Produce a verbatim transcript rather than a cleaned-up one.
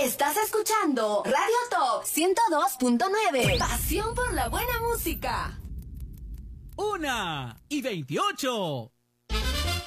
Estás escuchando Radio Top ciento dos punto nueve. Pasión por la buena música. Una y veintiocho.